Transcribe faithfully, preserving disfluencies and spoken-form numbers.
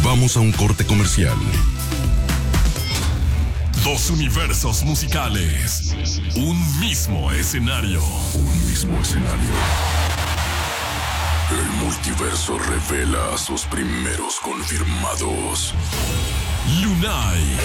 Vamos a un corte comercial. Dos universos musicales. Un mismo escenario. Un mismo escenario. El multiverso revela a sus primeros confirmados. Lunay.